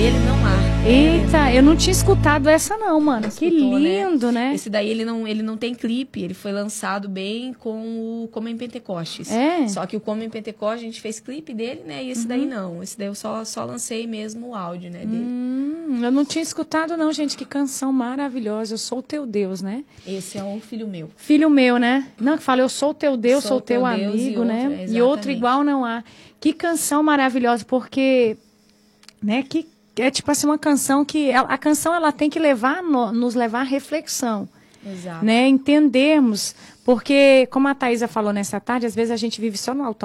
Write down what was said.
Ele Não Há. Eita, eu não tinha escutado essa não, mano. Que Escutou, lindo, né? Esse daí ele não tem clipe, ele foi lançado bem com o Como em Pentecostes. É? Só que o Como em Pentecostes a gente fez clipe dele, né? E esse daí não. Esse daí eu só lancei mesmo o áudio, né, dele. Eu não tinha escutado não, gente. Que canção maravilhosa. Eu sou o teu Deus, né? Esse é um filho meu. Filho meu, né? Não, que fala, eu sou o teu Deus, sou o teu Deus amigo, e né? outro, E outro exatamente. igual não há. Que canção maravilhosa, porque, né, que é tipo assim uma canção que a canção ela tem que nos levar à reflexão, Exato. né? Entendermos, porque como a Thaisa falou nessa tarde, às vezes a gente vive só no